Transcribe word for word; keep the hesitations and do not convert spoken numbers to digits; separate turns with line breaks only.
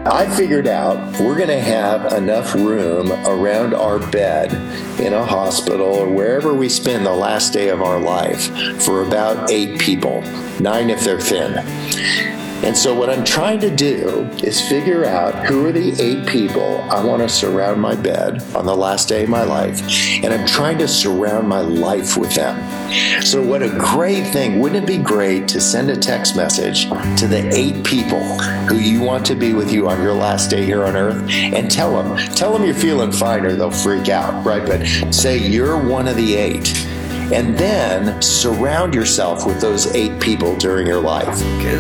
I figured out we're going to have enough room around our bed in a hospital or wherever we spend the last day of our life for about eight people, nine if they're thin. And so what I'm trying to do is figure out who are the eight people I want to surround my bed on the last day of my life. And I'm trying to surround my life with them. So what a great thing. Wouldn't it be great to send a text message to the eight people who you want to be with you on your last day here on earth and tell them, tell them you're feeling fine or they'll freak out, right? But say you're one of the eight. And then surround yourself with those eight people during your life.